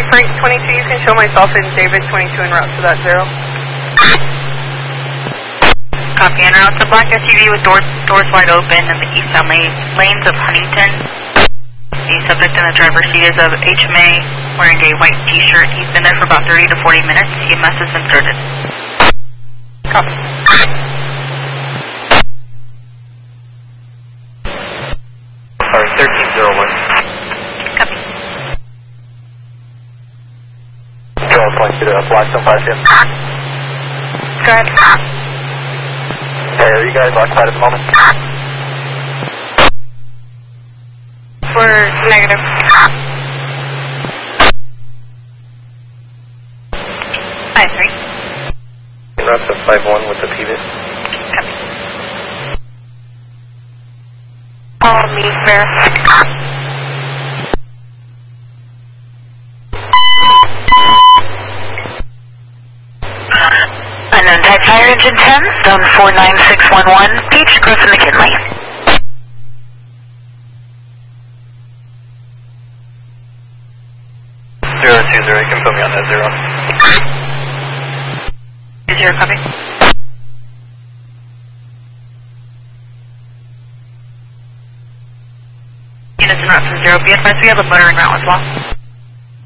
Frank 22, you can show myself and David 22 en route to that 0. Copy, en route to black SUV with doors wide open in the eastbound lanes of Huntington. The subject in the driver's seat is of H. May, wearing a white t-shirt. He's been there for about 30 to 40 minutes. EMS has been started. Copy. Sorry, 1301. Copy. Control 22 to Blackstone 5-2. Go ahead. Hey, are you guys occupied at the moment? We're negative. 5-3. That's a 5-1 with the PVIS. Copy. Call me, fair. Unknown type fire engine 10, zone 49611, Beach, Griffin McKinley. Zero 2 0, you can put me on that 0. 0, copy. Units en route to 0, be advised we have a motor en route as well.